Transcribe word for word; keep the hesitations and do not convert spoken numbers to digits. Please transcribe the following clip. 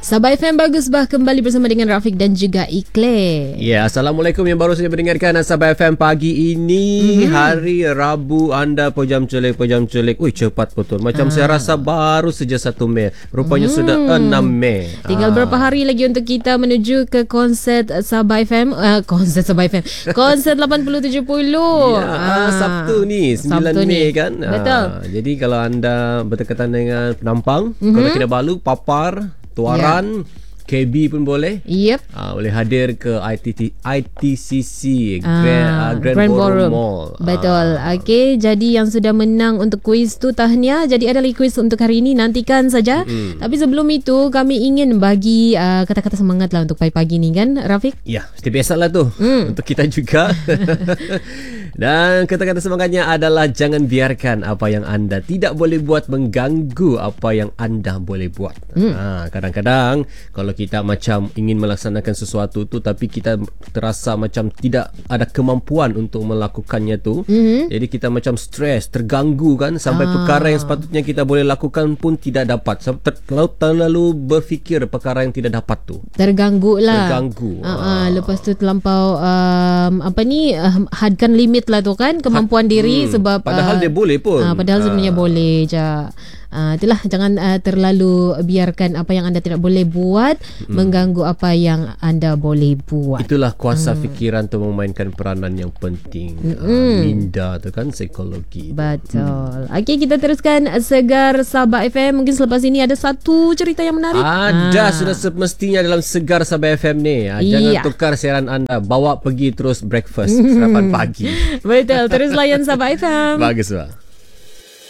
Sabah F M bagus bah, kembali bersama dengan Rafiq dan juga Ikhlas. Ya, Assalamualaikum yang baru saja mendengarkan Sabah F M pagi ini. Mm-hmm. Hari Rabu anda pejam celik, pejam celik. Ui, cepat betul. Macam ah. saya rasa baru saja satu Mei. Rupanya hmm. sudah enam Mei. Tinggal ah. berapa hari lagi untuk kita menuju ke konsert Sabah F M. Uh, konsert Sabah F M. Konsert lapan puluh tujuh puluh. Ya, ah. Sabtu ni, sembilan Mei kan. Betul. Ah. Jadi kalau anda berdekatan dengan penampang, mm-hmm. kalau Kinabalu, Papar, Tuaran, yeah. K B pun boleh. Yep. Uh, boleh hadir ke I T T, I T C C ah, Grand, uh, Grand, Grand Ballroom Ballroom Mall. Betul. Uh. Okey, jadi yang sudah menang untuk kuis tu tahniah. Jadi ada lagi kuis untuk hari ini, nantikan saja. Mm. Tapi sebelum itu kami ingin bagi uh, kata-kata semangat lah untuk pagi-pagi ni kan, Rafiq? Ya, seperti biasalah tu. Mm. Untuk kita juga. Dan kata-kata semangatnya adalah jangan biarkan apa yang anda tidak boleh buat mengganggu apa yang anda boleh buat. Mm. Ha, kadang-kadang kalau kita macam ingin melaksanakan sesuatu tu tapi kita terasa macam tidak ada kemampuan untuk melakukannya tu, mm-hmm. jadi kita macam stres, terganggu kan, sampai ah. perkara yang sepatutnya kita boleh lakukan pun tidak dapat. Ter- terlalu berfikir perkara yang tidak dapat tu. Terganggu lah. Terganggu. Ah, ah. Lepas tu terlampau um, apa ni uh, hadkan limit lah tu kan, kemampuan Had, diri hmm. sebab padahal uh, dia boleh pun. Uh, padahal sebenarnya uh. boleh je. Uh, itulah, jangan uh, terlalu biarkan apa yang anda tidak boleh buat hmm. mengganggu apa yang anda boleh buat. Itulah kuasa hmm. fikiran tu memainkan peranan yang penting. Hmm. Uh, minda tu kan, psikologi. Betul. Hmm. Okey, kita teruskan Segar Sabah F M. Mungkin selepas ini ada satu cerita yang menarik. Ada, ah. sudah semestinya dalam Segar Sabah F M ni. Jangan iya. tukar siaran anda. Bawa pergi terus breakfast sarapan pagi. Betul. Terus layan Sabah F M. Bagus, Pak.